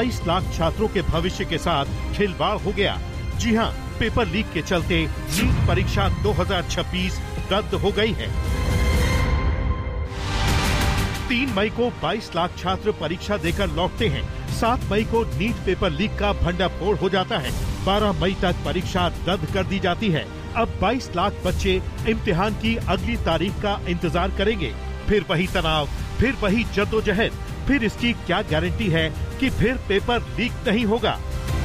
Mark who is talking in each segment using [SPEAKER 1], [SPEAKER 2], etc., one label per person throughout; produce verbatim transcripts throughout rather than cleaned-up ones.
[SPEAKER 1] बाईस लाख छात्रों के भविष्य के साथ खिलवाड़ हो गया। जी हां, पेपर लीक के चलते नीट परीक्षा दो हज़ार छब्बीस रद्द हो गई है। तीन मई को बाईस लाख छात्र परीक्षा देकर लौटते हैं। सात मई को नीट पेपर लीक का भंडाफोड़ हो जाता है। बारह मई तक परीक्षा रद्द कर दी जाती है। अब बाईस लाख बच्चे इम्तिहान की अगली तारीख का इंतजार करेंगे। फिर वही तनाव, फिर वही जद्दोजहद, फिर इसकी क्या गारंटी है कि फिर पेपर लीक नहीं होगा।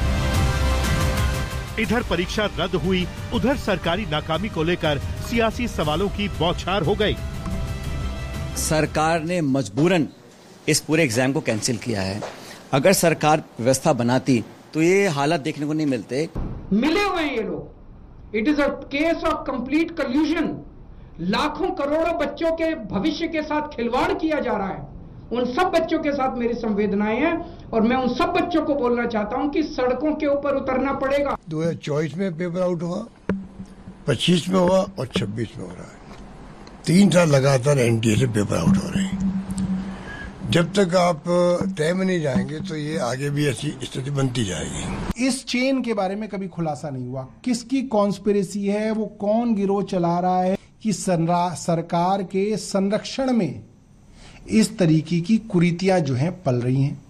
[SPEAKER 1] इधर परीक्षा रद्द हुई, उधर सरकारी नाकामी को लेकर सियासी सवालों की बौछार हो गई।
[SPEAKER 2] सरकार ने मजबूरन इस पूरे एग्जाम को कैंसिल किया है। अगर सरकार व्यवस्था बनाती तो ये हालात देखने को नहीं मिलते।
[SPEAKER 3] मिले हुए हैं ये लोग। It is a case of complete कल्यूजन। लाखों करोड़ों बच्चों के भविष्य के साथ खिलवाड़ किया जा रहा है। उन सब बच्चों के साथ मेरी संवेदनाएं हैं और मैं उन सब बच्चों को बोलना चाहता हूं कि सड़कों के ऊपर उतरना पड़ेगा।
[SPEAKER 4] दो हजार चौबीस में पेपर आउट हुआ, पच्चीस में हुआ और छब्बीस में हो रहा है। तीन साल लगातार एनटीए से पेपर आउट हो रहे हैं। जब तक आप तय में नहीं जाएंगे तो ये आगे भी ऐसी स्थिति बनती जाएगी।
[SPEAKER 5] इस चेन के बारे में कभी खुलासा नहीं हुआ। किसकी कॉन्स्पिरेसी है, वो कौन गिरोह चला रहा है कि सरकार के संरक्षण में इस तरीके की कुरीतियां जो हैं पल रही हैं।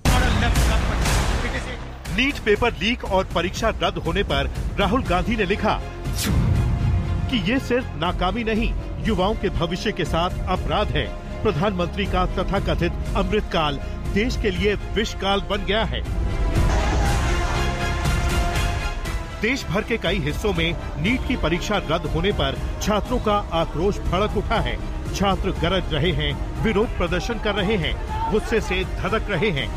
[SPEAKER 1] नीट पेपर लीक और परीक्षा रद्द होने पर राहुल गांधी ने लिखा कि ये सिर्फ नाकामी नहीं, युवाओं के भविष्य के साथ अपराध है। प्रधानमंत्री का तथाकथित अमृतकाल देश के लिए विषकाल बन गया है। देश भर के कई हिस्सों में नीट की परीक्षा रद्द होने पर छात्रों का आक्रोश भड़क उठा है। छात्र गरज रहे हैं, विरोध प्रदर्शन कर रहे हैं, गुस्से से धड़क रहे हैं।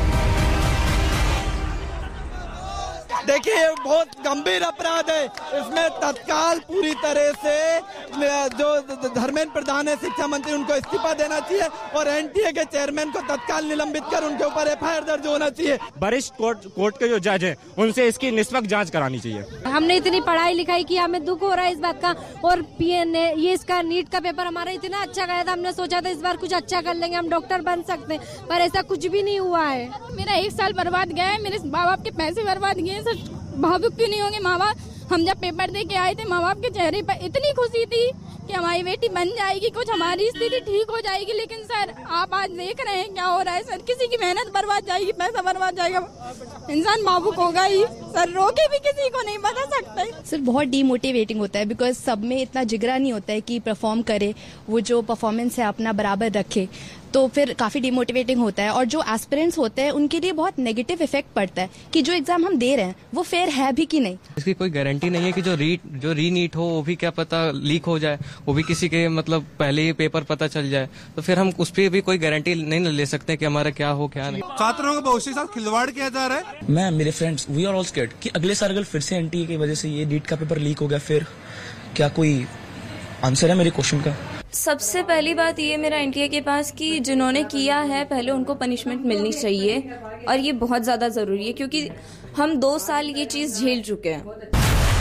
[SPEAKER 6] देखिए, ये बहुत गंभीर अपराध है। इसमें तत्काल पूरी तरह से जो धर्मेंद्र प्रधान है, शिक्षा मंत्री, उनको इस्तीफा देना चाहिए और एनटीए के चेयरमैन को तत्काल निलंबित कर उनके ऊपर एफआईआर दर्ज होना चाहिए।
[SPEAKER 7] वरिष्ठ कोर्ट कोर्ट के जो जज हैं, उनसे इसकी निष्पक्ष जांच करानी चाहिए। हमने इतनी पढ़ाई लिखाई की, हमें दुख हो रहा है इस बात का। और पीए ने ये इसका नीट का पेपर हमारा इतना अच्छा गया था, हमने सोचा था इस बार कुछ अच्छा कर लेंगे, हम डॉक्टर बन सकते हैं, पर ऐसा कुछ भी नहीं हुआ है।
[SPEAKER 8] मेरा एक साल बर्बाद गया है, मेरे माँ बाप के पैसे बर्बाद गए। भावुक क्यों नहीं होंगे माँ बाप। हम जब पेपर दे के आए थे, माँ बाप के चेहरे पर इतनी खुशी थी कि हमारी बेटी बन जाएगी, कुछ हमारी स्थिति ठीक हो जाएगी। लेकिन सर, आप आज देख रहे हैं क्या हो रहा है। सर, किसी की मेहनत बर्बाद जाएगी, पैसा बर्बाद जाएगा, इंसान भावुक होगा ही। सर, रोके भी किसी को नहीं बता सकते।
[SPEAKER 9] सर, बहुत डीमोटिवेटिंग होता है, बिकॉज सब में इतना जिगरा नहीं होता है कि परफॉर्म करे, वो जो परफॉर्मेंस है अपना बराबर रखे, तो फिर काफी डिमोटिवेटिंग होता है। और जो एस्पिरेंट्स होते हैं उनके लिए बहुत नेगेटिव इफेक्ट पड़ता है कि जो एग्जाम हम दे रहे हैं वो फेयर है भी कि नहीं।
[SPEAKER 10] इसकी कोई गारंटी नहीं है कि जो री जो री नीट हो वो भी क्या पता लीक हो जाए, वो भी किसी के मतलब पहले ही पेपर पता चल जाए, तो फिर हम उस पर भी कोई गारंटी नहीं ले सकते कि हमारा क्या हो क्या नहीं।
[SPEAKER 11] छात्रों के भविष्य के साथ खिलवाड़ किया जा रहा है।
[SPEAKER 12] मैं, मेरे friends, we are all scared कि अगले साल अगर फिर से एनटीए की वजह से ये नीट का पेपर लीक हो गया, फिर क्या कोई आंसर है मेरे क्वेश्चन का?
[SPEAKER 13] सबसे पहली बात ये मेरा एनटीए के पास कि जिन्होंने किया है पहले उनको पनिशमेंट मिलनी चाहिए, और ये बहुत ज्यादा जरूरी है क्योंकि हम दो साल ये चीज झेल चुके हैं।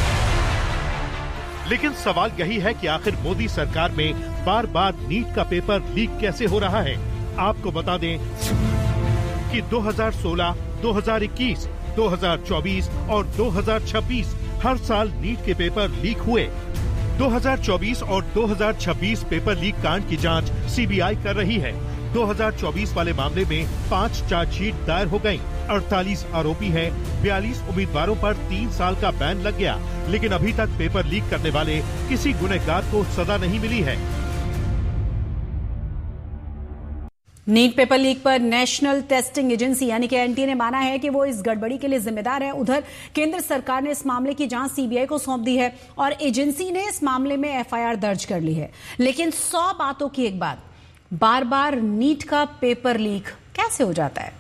[SPEAKER 1] लेकिन सवाल यही है कि आखिर मोदी सरकार में बार बार नीट का पेपर लीक कैसे हो रहा है। आपको बता दें कि दो हज़ार सोलह, दो हज़ार इक्कीस, दो हज़ार चौबीस और दो हज़ार छब्बीस हर साल नीट के पेपर लीक हुए। दो हज़ार चौबीस और दो हज़ार छब्बीस पेपर लीक कांड की जांच सीबीआई कर रही है। दो हज़ार चौबीस वाले मामले में पाँच चार्जशीट दायर हो गयी। अड़तालीस आरोपी हैं, बयालीस उम्मीदवारों पर तीन साल का बैन लग गया, लेकिन अभी तक पेपर लीक करने वाले किसी गुनहगार को सजा नहीं मिली है।
[SPEAKER 14] नीट पेपर लीक पर नेशनल टेस्टिंग एजेंसी यानी कि एनटीए ने माना है कि वो इस गड़बड़ी के लिए जिम्मेदार है। उधर केंद्र सरकार ने इस मामले की जांच सीबीआई को सौंप दी है और एजेंसी ने इस मामले में एफआईआर दर्ज कर ली है। लेकिन सौ बातों की एक बात, बार बार नीट का पेपर लीक कैसे हो जाता है?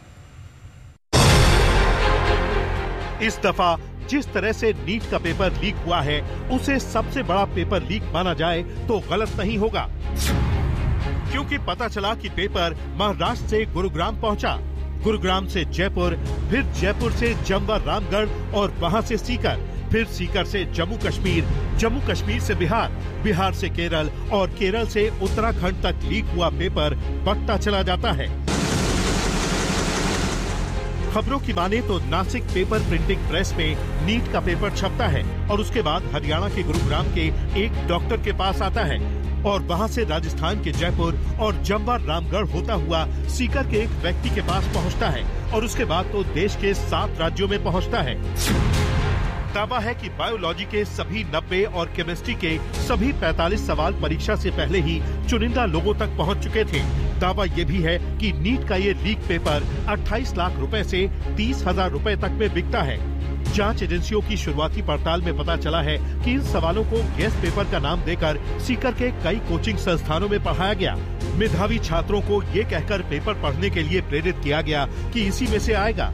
[SPEAKER 1] इस दफा जिस तरह से नीट का पेपर लीक हुआ है, उसे सबसे बड़ा पेपर लीक माना जाए तो गलत नहीं होगा, क्योंकि पता चला कि पेपर महाराष्ट्र से गुरुग्राम पहुंचा, गुरुग्राम से जयपुर, फिर जयपुर से जमवा रामगढ़ और वहां से सीकर, फिर सीकर से जम्मू कश्मीर, जम्मू कश्मीर से बिहार, बिहार से केरल और केरल से उत्तराखंड तक लीक हुआ पेपर बढ़ता चला जाता है। खबरों की माने तो नासिक पेपर प्रिंटिंग प्रेस में नीट का पेपर छपता है और उसके बाद हरियाणा के गुरुग्राम के एक डॉक्टर के पास आता है और वहां से राजस्थान के जयपुर और जमवा रामगढ़ होता हुआ सीकर के एक व्यक्ति के पास पहुंचता है और उसके बाद तो देश के सात राज्यों में पहुंचता है। दावा है कि बायोलॉजी के सभी नब्बे और केमिस्ट्री के सभी पैंतालीस सवाल परीक्षा से पहले ही चुनिंदा लोगों तक पहुंच चुके थे। दावा ये भी है कि नीट का ये लीक पेपर अट्ठाईस लाख रुपए से तीस हजार रुपए तक में बिकता है। जांच एजेंसियों की शुरुआती पड़ताल में पता चला है कि इन सवालों को गेस्ट पेपर का नाम देकर सीकर के कई कोचिंग संस्थानों में पढ़ाया गया। मेधावी छात्रों को ये कहकर पेपर पढ़ने के लिए प्रेरित किया गया कि इसी में से आएगा।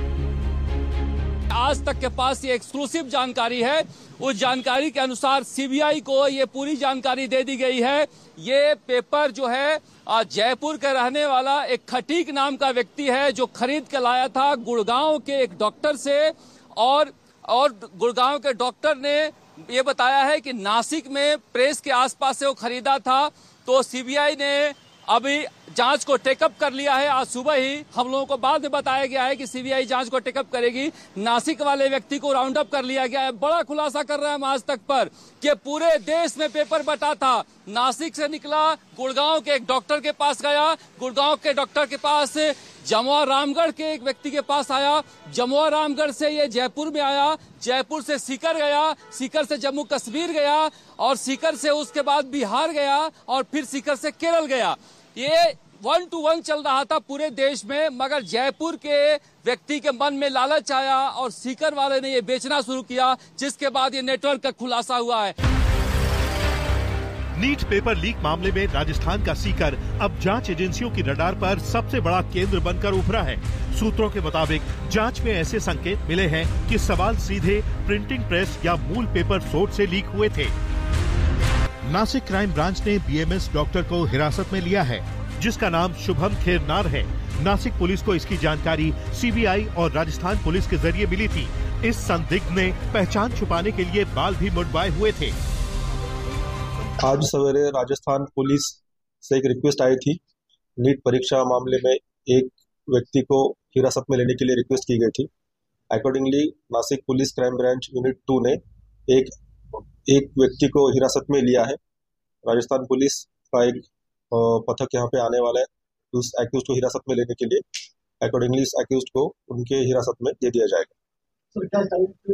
[SPEAKER 15] आज तक के पास ये एक्सक्लूसिव जानकारी है। उस जानकारी के अनुसार सीबीआई को ये पूरी जानकारी दे दी गई है। ये पेपर जो है जयपुर के रहने वाला एक खटीक नाम का व्यक्ति है जो खरीद के लाया था गुड़गांव के एक डॉक्टर से और और गुड़गांव के डॉक्टर ने ये बताया है कि नासिक में प्रेस के आसपास से वो खरीदा था। तो सीबीआई ने अभी जांच को टेकअप कर लिया है। आज सुबह ही हम लोगों को बाद में बताया गया है कि सीबीआई जांच को टेकअप करेगी। नासिक वाले व्यक्ति को राउंड अप कर लिया गया है। बड़ा खुलासा कर रहा है हम आज तक पर कि पूरे देश में पेपर बटा था। नासिक से निकला, गुड़गांव के एक डॉक्टर के पास गया, गुड़गांव के डॉक्टर के पास जमुआ रामगढ़ के एक व्यक्ति के पास आया, जमुआ रामगढ़ से ये जयपुर में आया, जयपुर से सीकर गया, सीकर से जम्मू कश्मीर गया और सीकर से उसके बाद बिहार गया और फिर सीकर से केरल गया। ये वन टू वन चल रहा था पूरे देश में, मगर जयपुर के व्यक्ति के मन में लालच आया और सीकर वाले ने ये बेचना शुरू किया, जिसके बाद ये नेटवर्क का खुलासा हुआ है।
[SPEAKER 1] नीट पेपर लीक मामले में राजस्थान का सीकर अब जांच एजेंसियों की रडार पर सबसे बड़ा केंद्र बनकर उभरा है। सूत्रों के मुताबिक जांच में ऐसे संकेत मिले हैं कि सवाल सीधे प्रिंटिंग प्रेस या मूल पेपर सोर्स से लीक हुए थे। नासिक क्राइम ब्रांच ने बीएमएस डॉक्टर को हिरासत में लिया है, जिसका नाम शुभम खेरनार है। नासिक पुलिस को इसकी जानकारी सीबीआई और राजस्थान पुलिस के जरिए मिली थी। इस संदिग्ध ने पहचान छुपाने के लिए बाल भी मुड़वाए हुए थे।
[SPEAKER 16] आज सवेरे राजस्थान पुलिस से एक रिक्वेस्ट आई थी। नीट परीक्षा मामले में एक व्यक्ति को हिरासत में लेने के लिए रिक्वेस्ट की गई थी। Accordingly Nashik police crime branch unit to ने एक एक व्यक्ति को हिरासत में लिया है। राजस्थान पुलिस का एक पथक यहाँ पे आने वाला है उस एक्यूज को हिरासत में लेने के लिए। अकॉर्डिंगली इस एक्यूज को उनके हिरासत में दे दिया जाएगा।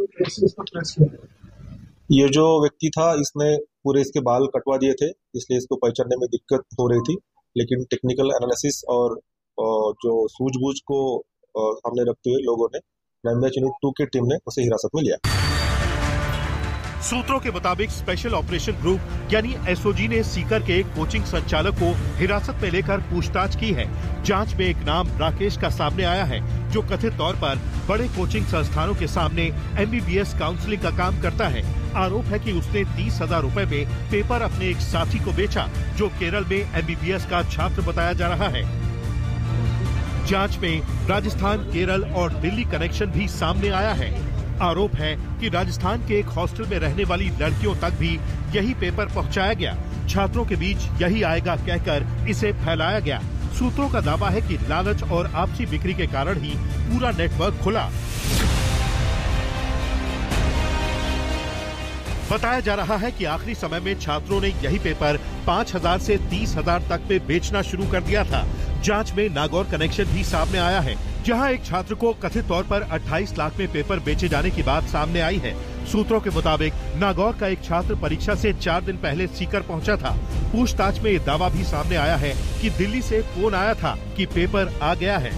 [SPEAKER 16] ये जो व्यक्ति था इसने पूरे इसके बाल कटवा दिए थे, इसलिए इसको पहचानने में दिक्कत हो रही थी, लेकिन टेक्निकल एनालिसिस और जो सूझबूझ को सामने रखते हुए लोगों ने क्राइम ब्रांच यूनिट टू की टीम ने उसे हिरासत में लिया।
[SPEAKER 1] सूत्रों के मुताबिक स्पेशल ऑपरेशन ग्रुप यानी एसओजी ने सीकर के एक कोचिंग संचालक को हिरासत में लेकर पूछताछ की है। जांच में एक नाम राकेश का सामने आया है, जो कथित तौर पर बड़े कोचिंग संस्थानों के सामने एमबीबीएस काउंसलिंग का काम करता है। आरोप है कि उसने तीस हजार रूपए में पेपर अपने एक साथी को बेचा, जो केरल में एमबीबीएस का छात्र बताया जा रहा है। जांच में राजस्थान, केरल और दिल्ली कनेक्शन भी सामने आया है। आरोप है कि राजस्थान के एक हॉस्टल में रहने वाली लड़कियों तक भी यही पेपर पहुंचाया गया। छात्रों के बीच यही आएगा कहकर इसे फैलाया गया। सूत्रों का दावा है कि लालच और आपसी बिक्री के कारण ही पूरा नेटवर्क खुला। बताया जा रहा है कि आखिरी समय में छात्रों ने यही पेपर पाँच हजार से तीस हजार तक में बेचना शुरू कर दिया था। जांच में नागौर कनेक्शन भी सामने आया है, जहां एक छात्र को कथित तौर पर अट्ठाईस लाख में पेपर बेचे जाने की बात सामने आई है। सूत्रों के मुताबिक नागौर का एक छात्र परीक्षा से चार दिन पहले सीकर पहुंचा था। पूछताछ में ये दावा भी सामने आया है कि दिल्ली से फोन आया था कि पेपर आ गया है।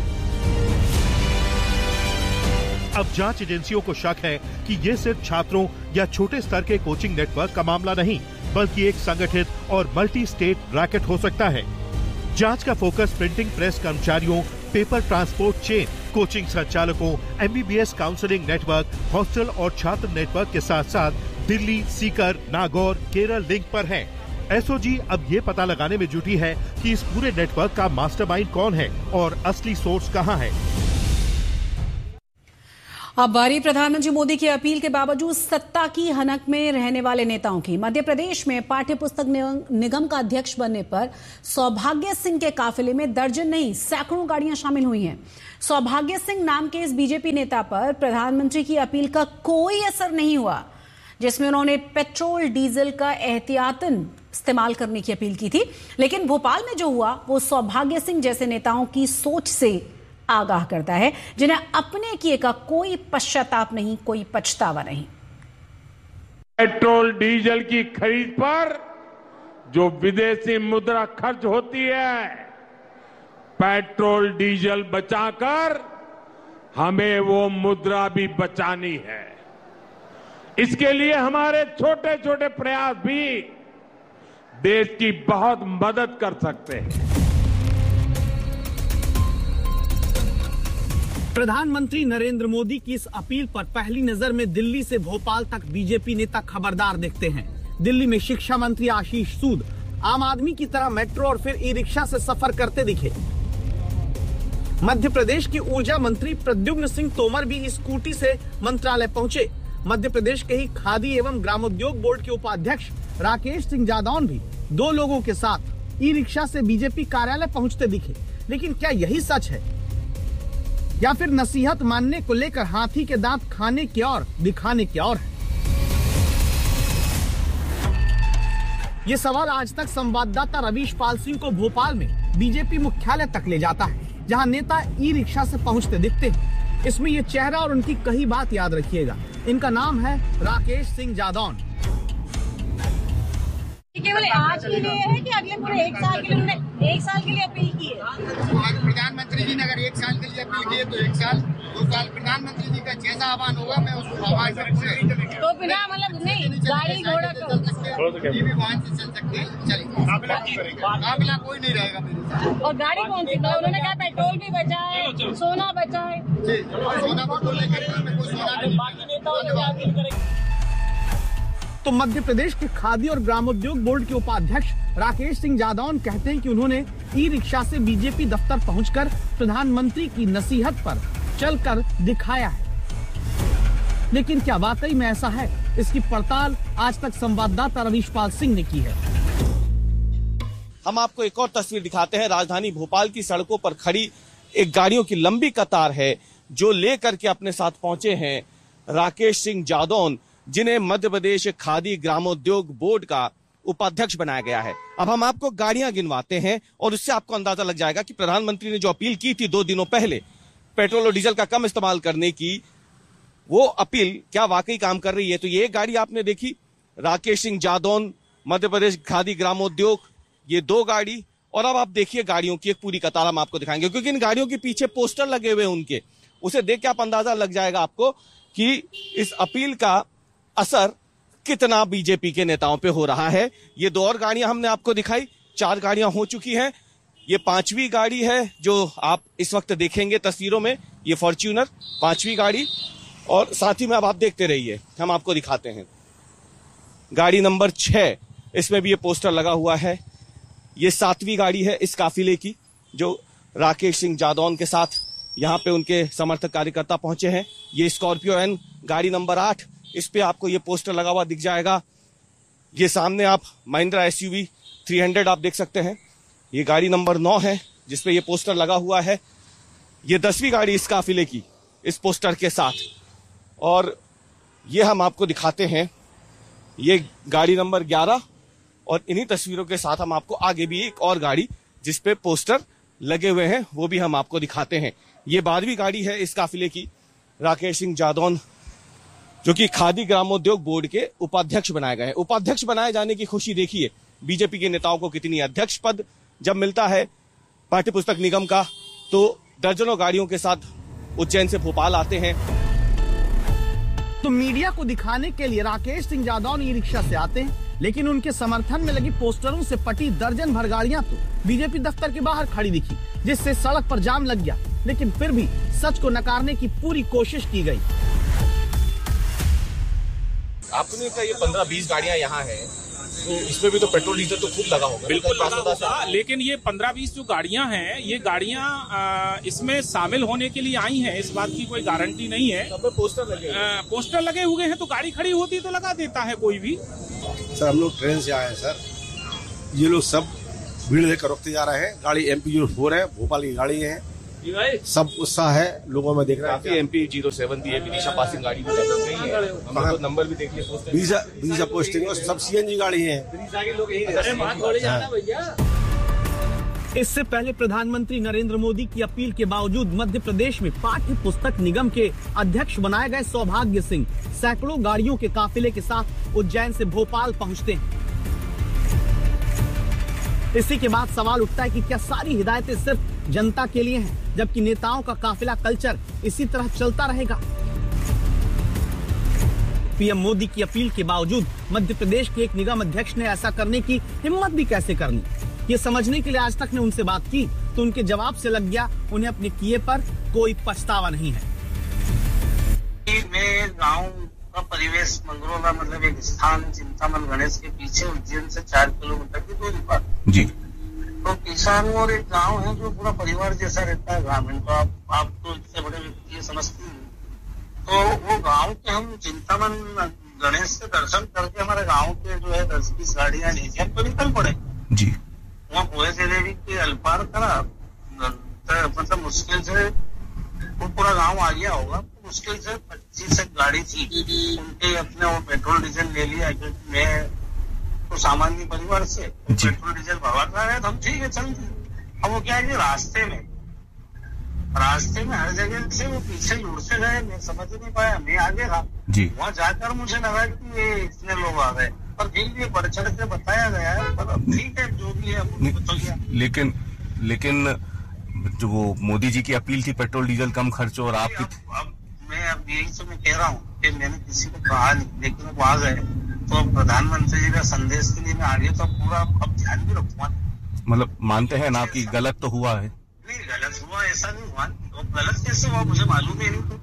[SPEAKER 1] अब जांच एजेंसियों को शक है कि ये सिर्फ छात्रों या छोटे स्तर के कोचिंग नेटवर्क का मामला नहीं, बल्कि एक संगठित और मल्टी स्टेट रैकेट हो सकता है। जांच का फोकस प्रिंटिंग प्रेस कर्मचारियों, पेपर ट्रांसपोर्ट चेन, कोचिंग संचालकों, एमबीबीएस काउंसलिंग नेटवर्क, हॉस्टल और छात्र नेटवर्क के साथ साथ दिल्ली, सीकर, नागौर, केरल लिंक पर है। एसओजी अब ये पता लगाने में जुटी है कि इस पूरे नेटवर्क का मास्टरमाइंड कौन है और असली सोर्स कहां है।
[SPEAKER 14] अब बारी प्रधानमंत्री मोदी की अपील के बावजूद सत्ता की हनक में रहने वाले नेताओं की। मध्य प्रदेश में पाठ्य पुस्तक निगम का अध्यक्ष बनने पर सौभाग्य सिंह के काफिले में दर्जन नहीं सैकड़ों गाड़ियां शामिल हुई हैं। सौभाग्य सिंह नाम के इस बीजेपी नेता पर प्रधानमंत्री की अपील का कोई असर नहीं हुआ, जिसमें उन्होंने पेट्रोल डीजल का एहतियातन इस्तेमाल करने की अपील की थी। लेकिन भोपाल में जो हुआ वो सौभाग्य सिंह जैसे नेताओं की सोच से आगाह करता है, जिन्हें अपने किए का कोई पश्चाताप नहीं, कोई पछतावा नहीं।
[SPEAKER 17] पेट्रोल डीजल की खरीद पर जो विदेशी मुद्रा खर्च होती है, पेट्रोल डीजल बचाकर हमें वो मुद्रा भी बचानी है। इसके लिए हमारे छोटे छोटे प्रयास भी देश की बहुत मदद कर सकते हैं।
[SPEAKER 18] प्रधानमंत्री नरेंद्र मोदी की इस अपील पर पहली नजर में दिल्ली से भोपाल तक बीजेपी नेता खबरदार दिखते हैं। दिल्ली में शिक्षा मंत्री आशीष सूद आम आदमी की तरह मेट्रो और फिर ई रिक्शा से सफर करते दिखे। मध्य प्रदेश के ऊर्जा मंत्री प्रद्युम्न सिंह तोमर भी स्कूटी से मंत्रालय पहुंचे। मध्य प्रदेश के ही खादी एवं ग्रामोद्योग बोर्ड के उपाध्यक्ष राकेश सिंह जादौन भी दो लोगों के साथ ई रिक्शा से बीजेपी कार्यालय पहुंचते दिखे। लेकिन क्या यही सच है या फिर नसीहत मानने को लेकर हाथी के दांत खाने की और दिखाने की और है? ये सवाल आज तक संवाददाता रवीश पाल सिंह को भोपाल में बीजेपी मुख्यालय तक ले जाता है, जहां नेता ई रिक्शा से पहुंचते दिखते हैं। इसमें ये चेहरा और उनकी कही बात याद रखिएगा। इनका नाम है राकेश सिंह जादौन।
[SPEAKER 19] केवल आज के लिए है कि अगले पूरे एक साल के लिए उन्होंने एक साल के लिए अपील की है?
[SPEAKER 20] प्रधानमंत्री जी ने अगर एक साल के लिए अपील की है तो एक साल, दो साल प्रधानमंत्री जी का जैसा आह्वान होगा मैं उसको आह्वान करूंगा।
[SPEAKER 19] तो बिना मतलब नहीं गाड़ी घोड़ा
[SPEAKER 20] ये भी वाहन से चल सकते हैं, चलिए काफिला कोई नहीं रहेगा मेरे साथ।
[SPEAKER 19] और गाड़ी कौन सी? उन्होंने कहा पेट्रोल भी बचा है, सोना बचा है।
[SPEAKER 20] सोना को लेकर
[SPEAKER 19] बाकी नेताओं ने क्या अपील करेंगे?
[SPEAKER 18] तो मध्य प्रदेश के खादी और ग्रामोद्योग बोर्ड के उपाध्यक्ष राकेश सिंह जादौन कहते हैं कि उन्होंने ई रिक्शा से बीजेपी दफ्तर पहुंचकर प्रधानमंत्री की नसीहत पर चलकर दिखाया है। लेकिन क्या वाकई में ऐसा है? इसकी पड़ताल आज तक संवाददाता रवीश पाल सिंह ने की है।
[SPEAKER 21] हम आपको एक और तस्वीर दिखाते हैं। राजधानी भोपाल की सड़कों पर खड़ी एक गाड़ियों की लंबी कतार है जो लेकर के अपने साथ पहुंचे हैं राकेश सिंह जादौन, जिन्हें मध्य प्रदेश खादी ग्रामोद्योग बोर्ड का उपाध्यक्ष बनाया गया है। अब हम आपको गाड़ियां गिनवाते हैं और उससे आपको अंदाजा लग जाएगा कि प्रधानमंत्री ने जो अपील की थी दो दिनों पहले पेट्रोल और डीजल का कम इस्तेमाल करने की, वो अपील क्या वाकई काम कर रही है। तो ये गाड़ी आपने देखी, राकेश सिंह जादौन, मध्य प्रदेश खादी ग्रामोद्योग, ये दो गाड़ी। और अब आप देखिए गाड़ियों की एक पूरी कतार हम आपको दिखाएंगे, क्योंकि इन गाड़ियों के पीछे पोस्टर लगे हुए उनके, उसे देख के आप अंदाजा लग जाएगा आपको कि इस अपील का असर कितना बीजेपी के नेताओं पे हो रहा है। ये दो और गाड़ियां हमने आपको दिखाई, चार गाड़ियां हो चुकी हैं। ये पांचवी गाड़ी है जो आप इस वक्त देखेंगे तस्वीरों में, ये फॉर्च्यूनर पांचवी गाड़ी। और साथ ही में अब आप देखते रहिए, हम आपको दिखाते हैं गाड़ी नंबर छह, इसमें भी ये पोस्टर लगा हुआ है। ये सातवीं गाड़ी है इस काफिले की, जो राकेश सिंह जादौन के साथ यहाँ पे उनके समर्थक कार्यकर्ता पहुंचे हैं। ये स्कॉर्पियो एन गाड़ी नंबर आठ, इस पे आपको ये पोस्टर लगा हुआ दिख जाएगा। ये सामने आप महिंद्रा एसयूवी तीन सौ आप देख सकते हैं। ये गाड़ी नंबर नौ है जिसपे ये पोस्टर लगा हुआ है। ये दसवीं गाड़ी इस काफिले की इस पोस्टर के साथ। और ये हम आपको दिखाते हैं ये गाड़ी नंबर ग्यारह, और इन्हीं तस्वीरों के साथ हम आपको आगे भी एक और गाड़ी जिसपे पोस्टर लगे हुए हैं वो भी हम आपको दिखाते हैं। ये बारहवीं गाड़ी है इस काफिले की, राकेश सिंह जादौन जो कि खादी ग्रामोद्योग बोर्ड के उपाध्यक्ष बनाए गए हैं। उपाध्यक्ष बनाए जाने की खुशी देखिए बीजेपी के नेताओं को कितनी। अध्यक्ष पद जब मिलता है पाठ्य पुस्तक निगम का तो दर्जनों गाड़ियों के साथ उज्जैन से भोपाल आते हैं।
[SPEAKER 18] तो मीडिया को दिखाने के लिए राकेश सिंह जादौन ई रिक्शा से आते हैं, लेकिन उनके समर्थन में लगी पोस्टरों से पटी दर्जन भर गाड़ियां तो बीजेपी दफ्तर के बाहर खड़ी दिखी, जिससे सड़क पर जाम लग गया। लेकिन फिर भी सच को नकारने की पूरी कोशिश की गई।
[SPEAKER 21] आपने कहा ये पंद्रह बीस गाड़ियां यहाँ है,
[SPEAKER 2] तो इसमें भी तो पेट्रोल डीजल तो खूब लगा होगा।
[SPEAKER 22] बिल्कुल लगा होगा, लेकिन ये पंद्रह बीस जो गाड़ियां हैं, ये गाड़ियां इसमें शामिल होने के लिए आई हैं, इस बात की कोई गारंटी नहीं है।
[SPEAKER 2] पोस्टर लगे
[SPEAKER 22] पोस्टर लगे हुए हैं तो गाड़ी खड़ी होती तो लगा देता है कोई भी।
[SPEAKER 23] सर हम लोग ट्रेन से आए हैं सर, ये लोग सब भीड़ लेकर रोकते जा रहे हैं। गाड़ी एम पी जीरो फोर है, भोपाल की गाड़ी है, सब उत्साह है लोगों में। देख रहे हैं
[SPEAKER 2] एम पी जीरो सेवन भी है, विदिशा पासिंग गाड़ी भी है, तो नंबर भी देखिए,
[SPEAKER 23] वीजा पोस्टिंग सब सी एन जी गाड़ी है।
[SPEAKER 18] इससे पहले प्रधानमंत्री नरेंद्र मोदी की अपील के बावजूद मध्य प्रदेश में पाठ्य पुस्तक निगम के अध्यक्ष बनाए गए सौभाग्य सिंह सैकड़ों गाड़ियों के काफिले के साथ उज्जैन से भोपाल पहुंचते हैं। इसी के बाद सवाल उठता है कि क्या सारी हिदायतें सिर्फ जनता के लिए हैं, जबकि नेताओं का काफिला कल्चर इसी तरह चलता रहेगा। पीएम मोदी की अपील के बावजूद मध्य प्रदेश के एक निगम अध्यक्ष ने ऐसा करने की हिम्मत भी कैसे करनी, ये समझने के लिए आज तक ने उनसे बात की तो उनके जवाब से लग गया उन्हें अपने किए पर कोई पछतावा नहीं है।
[SPEAKER 24] मैं गाँव का परिवेश मंगरोला मतलब एक स्थान चिंतामन गणेश के पीछे उज्जैन से चार किलोमीटर की दूरी पर
[SPEAKER 2] जी।
[SPEAKER 24] तो किसान और एक गांव है जो पूरा परिवार जैसा रहता है ग्रामीण। तो आप आप तो इतने बड़े व्यक्ति ये समझती हैं, तो वो गांव के हम चिंतामन गणेश से दर्शन करके हमारे गांव के जो है दस बीस गाड़ियां नीचे तो निकल पड़े
[SPEAKER 2] जी।
[SPEAKER 24] वहाँ पोहे जलेबी के अल्पार करा, मतलब मुश्किल से वो पूरा गांव आ गया होगा, मुश्किल से पच्चीस एक गाड़ी थी, उनके अपने वो पेट्रोल डीजल ले लिया। क्योंकि मैं तो सामान्य परिवार से पेट्रोल डीजल भरवा रहे तो हम ठीक है चलते। अब वो क्या है कि रास्ते में रास्ते में हर जगह से वो पीछे लुढ़ते गए, मैं समझ नहीं पाया, मैं आगे रहा। वहाँ जाकर मुझे लगा कि ये इतने लोग आ गए, पर फिर भी बढ़ चढ़ के बताया गया है, पर ठीक है जो भी है बता गया।
[SPEAKER 2] लेकिन लेकिन जो वो मोदी जी की अपील थी पेट्रोल डीजल कम खर्चो और आपकी,
[SPEAKER 24] अब मैं अब यही तो मैं कह रहा हूँ कि मैंने किसी को कहा नहीं, लेकिन वो आ गए तो प्रधानमंत्री जी का संदेश के लिए मैं आगे तो पूरा अब ध्यान भी रखूंगा।
[SPEAKER 2] मतलब मानते हैं ना कि गलत तो हुआ है?
[SPEAKER 24] नहीं गलत हुआ ऐसा नहीं हुआ, तो गलत कैसे हुआ मुझे मालूम ही नहीं।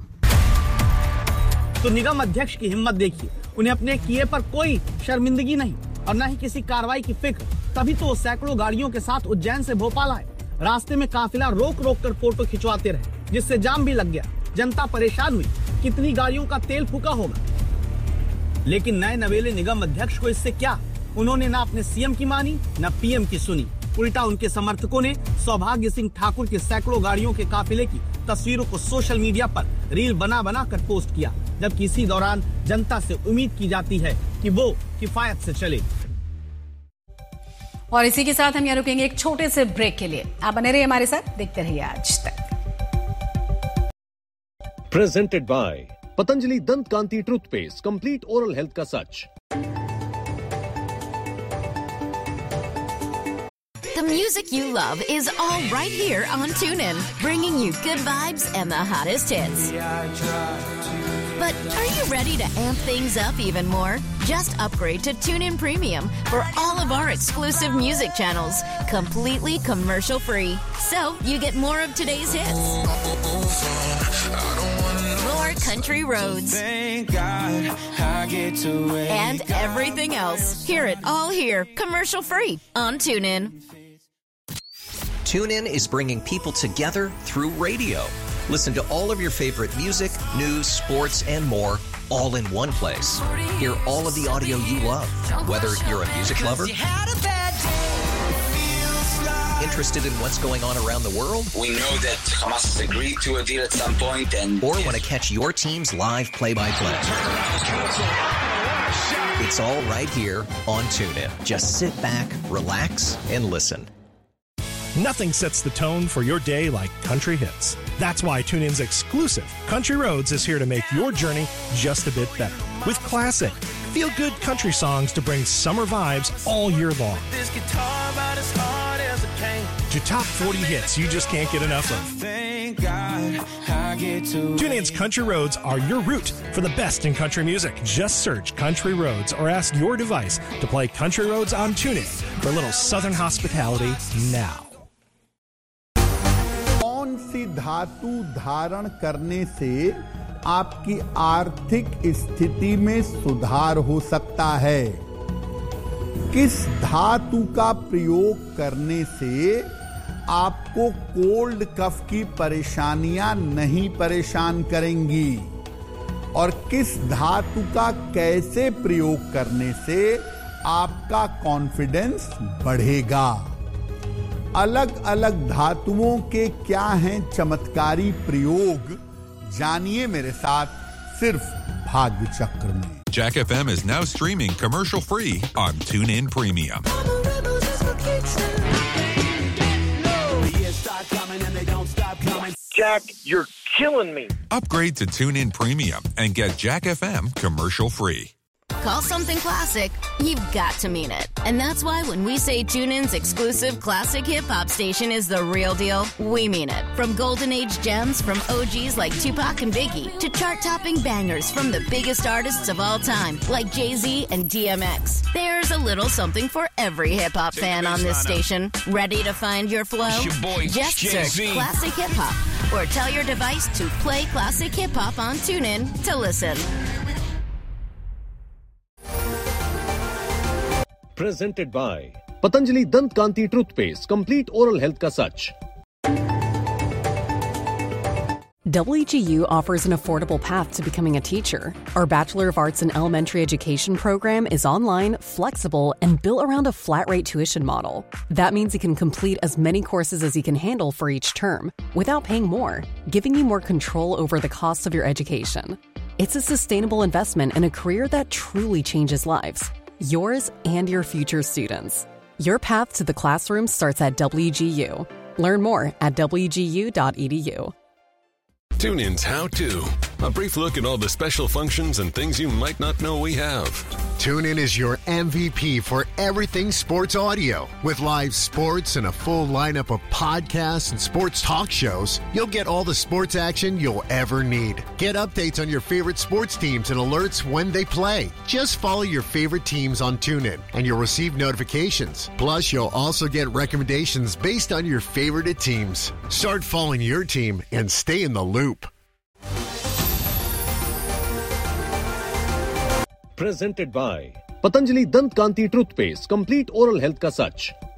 [SPEAKER 18] तो निगम अध्यक्ष की हिम्मत देखिए, उन्हें अपने किए पर कोई शर्मिंदगी नहीं और न ही किसी कार्रवाई की फिक्र। तभी तो सैकड़ों गाड़ियों के साथ उज्जैन से भोपाल आए। रास्ते में काफिला रोक रोक कर फोटो खिंचवाते रहे, जिससे जाम भी लग गया। जनता परेशान हुई, कितनी गाड़ियों का तेल फूका होगा। लेकिन नए नवेले निगम अध्यक्ष को इससे क्या, उन्होंने ना अपने सीएम की मानी न पीएम की सुनी। उल्टा उनके समर्थकों ने सौभाग्य सिंह ठाकुर के सैकड़ों गाड़ियों के काफिले की तस्वीरों को सोशल मीडिया पर रील बना बना कर पोस्ट किया, जबकि इसी दौरान जनता से उम्मीद की जाती है कि वो किफायत से चले।
[SPEAKER 14] और इसी के साथ हम यहाँ रुकेंगे एक छोटे से ब्रेक के लिए। आप बने रहिए हमारे साथ, देखते रहिए आज तक।
[SPEAKER 25] प्रेजेंटेड बाय पतंजलि दंत कांति टूथपेस्ट, कंप्लीट ओरल हेल्थ का सच।
[SPEAKER 26] The music you love is all right here on TuneIn, bringing you good vibes and the hottest hits. But are you ready to amp things up even more? Just upgrade to TuneIn Premium for all of our exclusive music channels, completely commercial free. So you get more of today's hits, more country roads, and everything else. Hear it all here, commercial free on TuneIn.
[SPEAKER 27] TuneIn is bringing people together through radio. Listen to all of your favorite music, news, sports, and more, all in one place. Hear all of the audio you love, whether you're a music lover, interested in what's going on around the world.
[SPEAKER 28] We know that Hamas has agreed to a deal at some point, and
[SPEAKER 27] or want to catch your team's live play-by-play. It's all right here on TuneIn. Just sit back, relax, and listen.
[SPEAKER 29] Nothing sets the tone for your day like country hits. That's why TuneIn's exclusive Country Roads is here to make your journey just a bit better. With classic, feel-good country songs to bring summer vibes all year long. To top forty hits you just can't get enough of. TuneIn's Country Roads are your route for the best in country music. Just search Country Roads or ask your device to play Country Roads on TuneIn for a little southern hospitality now.
[SPEAKER 30] कौन सी धातु धारण करने से आपकी आर्थिक स्थिति में सुधार हो सकता है? किस धातु का प्रयोग करने से आपको कोल्ड कफ की परेशानियां नहीं परेशान करेंगी और किस धातु का कैसे प्रयोग करने से आपका कॉन्फिडेंस बढ़ेगा। अलग अलग धातुओं के क्या हैं चमत्कारी प्रयोग, जानिए मेरे साथ सिर्फ भाग्य चक्र में।
[SPEAKER 3] Jack F M is now streaming commercial free on TuneIn Premium.
[SPEAKER 4] Jack, you're killing me.
[SPEAKER 3] Upgrade to TuneIn Premium and get Jack F M commercial free.
[SPEAKER 26] Call something classic, you've got to mean it. And that's why when we say TuneIn's exclusive classic hip-hop station is the real deal, we mean it. From golden age gems from O Gs like Tupac and Biggie to chart-topping bangers from the biggest artists of all time like Jay-Z and D M X. There's a little something for every hip-hop fan on this station. Ready to find your flow?
[SPEAKER 5] It's your boy,
[SPEAKER 26] Just
[SPEAKER 5] Jay-Z.
[SPEAKER 26] search Classic Hip-Hop or tell your device to play Classic Hip-Hop on TuneIn to listen.
[SPEAKER 25] Presented by Patanjali Dant Kanti Toothpaste, complete oral health ka sach.
[SPEAKER 6] W G U offers an affordable path to becoming a teacher. Our Bachelor of Arts in Elementary Education program is online, flexible, and built around a flat-rate tuition model. That means you can complete as many courses as you can handle for each term without paying more, giving you more control over the cost of your education. It's a sustainable investment in a career that truly changes lives. Yours and your future students. Your path to the classroom starts at W G U. Learn more at w g u dot e d u.
[SPEAKER 7] TuneIn's How To. A brief look at all the special functions and things you might not know we have.
[SPEAKER 8] TuneIn is your M V P for everything sports audio. With live sports and a full lineup of podcasts and sports talk shows, you'll get all the sports action you'll ever need. Get updates on your favorite sports teams and alerts when they play. Just follow your favorite teams on TuneIn and you'll receive notifications. Plus, you'll also get recommendations based on your favorite teams. Start following your team and stay in the loop.
[SPEAKER 25] Presented by Patanjali Dant Kanti Toothpaste, complete oral health ka sach.